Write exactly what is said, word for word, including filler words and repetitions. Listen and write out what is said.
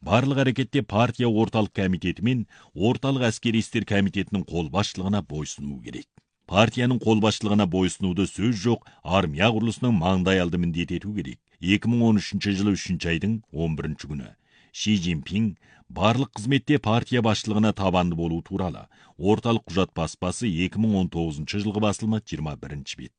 барлық әрекетте партия орталық комитеті мен орталық әскери істер комитетінің қолбасшылығына бойсыну керек. Партияның қолбасшылығына бойсынуды сөз жоқ, армия құрылысының маңдайалды міндеті ету керек. екі мың он үшінші жылы үшінші айдың он бірінші күні Ши Цзиньпин барлық қызметте партия басшылығына табанды болу туралы орталық құжат баспасы екі мың он тоғызыншы жылғы басылымы жиырма бірінші бет.